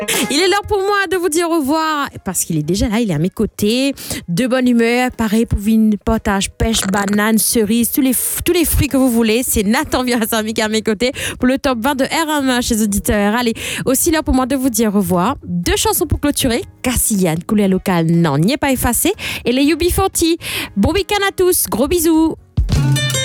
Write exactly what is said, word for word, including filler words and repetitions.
Il est l'heure pour moi de vous dire au revoir parce qu'il est déjà là, il est à mes côtés, de bonne humeur, pareil pour une potage, pêche, banane, cerise, tous les, tous les fruits que vous voulez. C'est Nathan Virasami qui est à mes côtés pour le top vingt de R M A chez les auditeurs. Allez, aussi l'heure pour moi de vous dire au revoir. Deux chansons pour clôturer. Cassiane, couleur locale, non, n'y est pas effacé. Et les U B quarante. Bon week-end à tous, gros bisous.